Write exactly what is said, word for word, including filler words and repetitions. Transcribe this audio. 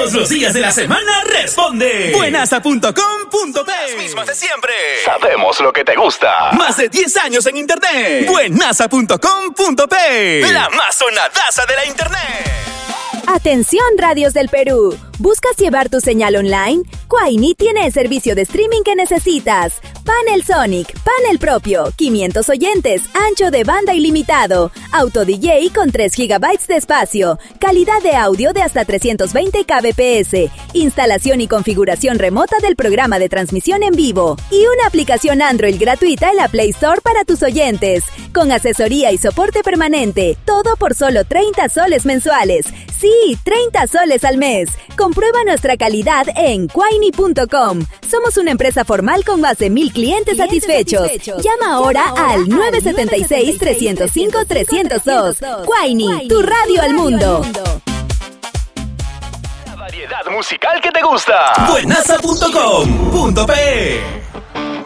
Todos los días de la semana responde. Buenasa punto com punto pe. Las mismas de siempre. Sabemos lo que te gusta. Más de diez años en internet. Buenasa punto com punto pe. La más sonadaza de la internet. Atención, radios del Perú. ¿Buscas llevar tu señal online? Quaini tiene el servicio de streaming que necesitas. Panel Sonic, panel propio, quinientos oyentes, ancho de banda ilimitado, auto D J con tres gigabytes de espacio, calidad de audio de hasta trescientos veinte kilobits, instalación y configuración remota del programa de transmisión en vivo y una aplicación Android gratuita en la Play Store para tus oyentes, con asesoría y soporte permanente, todo por solo treinta soles mensuales. Sí, treinta soles al mes. Comprueba nuestra calidad en quaini punto com. Somos una empresa formal con más de mil clientes, clientes satisfechos. satisfechos. Llama ahora Llama al nueve siete seis, tres cero cinco, tres cero dos. Quaini, tu radio al mundo. La variedad musical que te gusta. Buenasa punto com punto pe.